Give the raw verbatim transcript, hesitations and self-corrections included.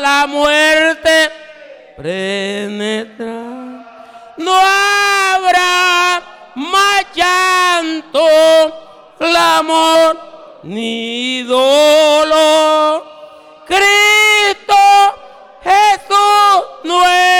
la muerte penetra. No habrá más llanto, clamor ni dolor. Cristo